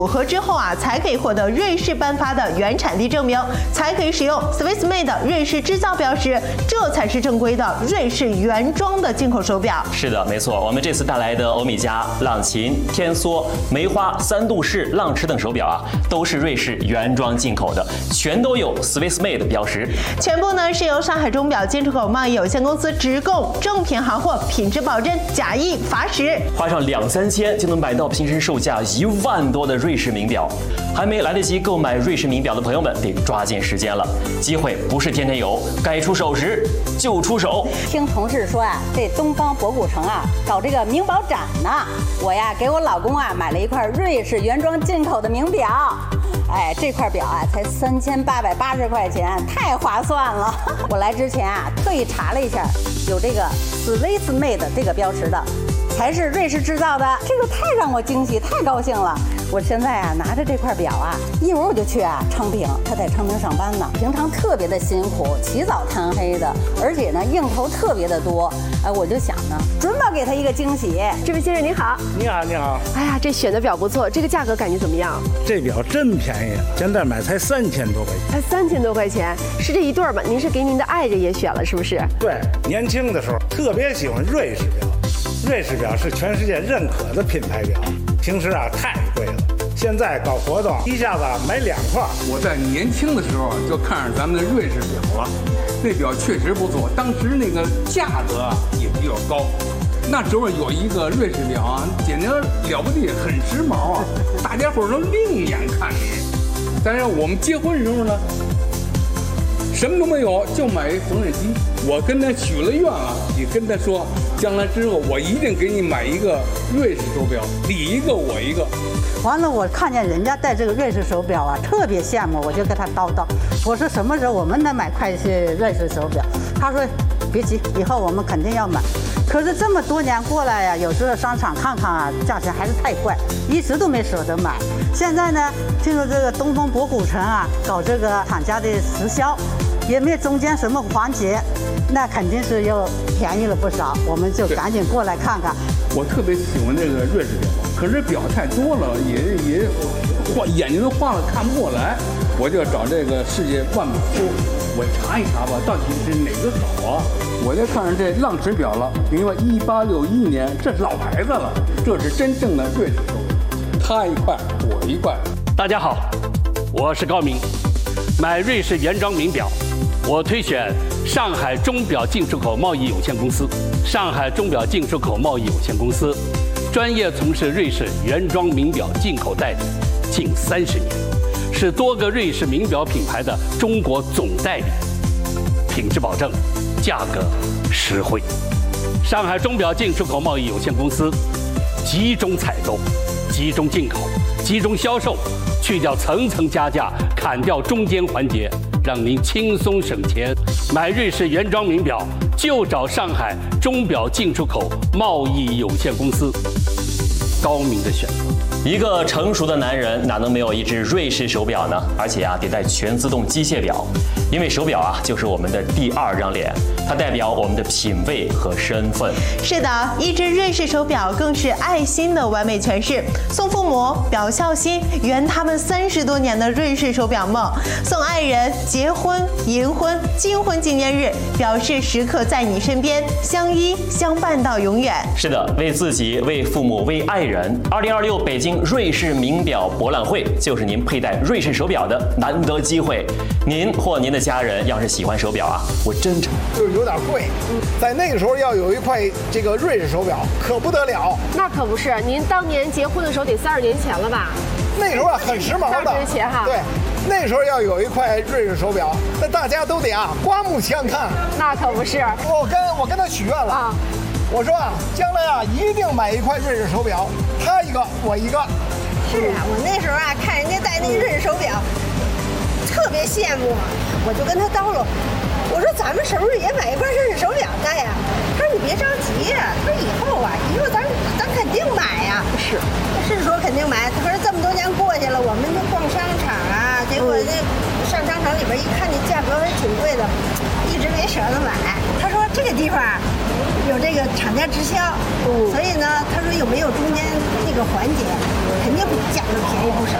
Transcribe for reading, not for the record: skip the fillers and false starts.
符合之后啊，才可以获得瑞士颁发的原产地证明，才可以使用 Swiss-made 瑞士制造标识，这才是正规的瑞士原装的进口手表。 是的，没错，我们这次带来的欧米茄、浪琴、天梭、梅花、三度式、浪驰等手表啊，都是瑞士原装进口的，全都有 Swiss-made 标识。 全部呢是由上海钟表进出口贸易有限公司直供正品行货，品质保证，假一罚10。 花上2-3千就能买到平时售价1万多的瑞士名表，还没来得及购买瑞士名表的朋友们得抓紧时间了，机会不是天天有，该出手时就出手。 听同事说啊，这东方博古城啊搞这个名表展呢，我呀给我老公啊买了一块瑞士原装进口的名表。哎，这块表啊才3880块钱，太划算了。我来之前啊特意查了一下，有这个 Swiss-made 这个标识的，才是瑞士制造的，这个太让我惊喜，太高兴了。我现在啊拿着这块表啊，一会儿我就去啊昌平，他在昌平上班呢，平常特别的辛苦，起早贪黑的，而且呢应酬特别的多。我就想呢，准保给他一个惊喜。 这位先生您好。 你好，你好。 哎呀，这选的表不错，这个价格感觉怎么样？ 这表真便宜，现在买才3000多块钱。 才3000多块钱，是这一对吗？您是给您的爱人也选了是不是？ 对，年轻的时候特别喜欢瑞士表，瑞士表是全世界认可的品牌表，平时啊太贵了。现在搞活动，一下子买2块。 我在年轻的时候就看上咱们的瑞士表了，那表确实不错，当时那个价格也比较高。那时候有一个瑞士表啊，简直了不地，很时髦啊，大家伙都另眼看你。但是我们结婚的时候呢，什么都没有，就买一缝纫机。我跟他许了愿啊，也跟他说，将来之后我一定给你买一个瑞士手表，你一个我一个。 完了，我看见人家戴这个瑞士手表啊，特别羡慕，我就跟他叨叨，我说什么时候我们能买块瑞士手表？他说别急，以后我们肯定要买。可是这么多年过来呀，有时候商场看看啊，价钱还是太贵，一直都没舍得买。现在呢，进入这个东方博古城啊，搞这个厂家的直销，也没有中间什么环节，那肯定是又便宜了不少，我们就赶紧过来看看。 我特别喜欢这个瑞士表，可是表太多了，也眼睛都花了，看不过来。我就找这个世界万宝书，我查一查吧，到底是哪个好啊？我就看上这浪驰表了，因为1861年，这是老牌子了，这是真正的瑞士手表，他一块我一块。 大家好，我是高明，买瑞士原装名表，我推选上海钟表进出口贸易有限公司。上海钟表进出口贸易有限公司专业从事瑞士原装名表进口代理近30年，是多个瑞士名表品牌的中国总代理，品质保证，价格实惠。上海钟表进出口贸易有限公司集中采购、集中进口、集中销售，去掉层层加价，砍掉中间环节，让您轻松省钱。买瑞士原装名表就找上海钟表进出口贸易有限公司，高明的选择。 一个成熟的男人哪能没有一只瑞士手表呢？而且啊，得带全自动机械表，因为手表啊就是我们的第2张脸，它代表我们的品味和身份。 是的，一只瑞士手表更是爱心的完美诠释。送父母表孝心，圆他们30多年的瑞士手表梦；送爱人结婚、银婚、金婚纪念日，表示时刻在你身边，相依相伴到永远。 是的，为自己、为父母、为爱人，2026北京瑞士名表博览会就是您佩戴瑞士手表的难得机会。您或您的家人要是喜欢手表啊，我真诚就是有点贵，在那个时候要有一块这个瑞士手表可不得了。 那可不是，您当年结婚的时候得30年前了吧？ 那时候啊很时髦的。 30年前哈。 对，那时候要有一块瑞士手表，那大家都得啊刮目相看。 那可不是。 我跟他许愿了啊，我说啊，将来啊一定买一块瑞士手表，他一个我一个。 是啊，我那时候啊看人家戴那个瑞士手表，特别羡慕，我就跟他叨唠，我说咱们是不是也买一块瑞士手表戴呀？他说你别着急呀，他说以后咱肯定买呀。是说肯定买，可是这么多年过去了，我们就逛商场啊，结果那上商场里边一看，那价格还挺贵的，一直没舍得买。他说这个地方有这个厂家直销，所以呢，他说有没有中间那个环节，肯定比价格便宜不少。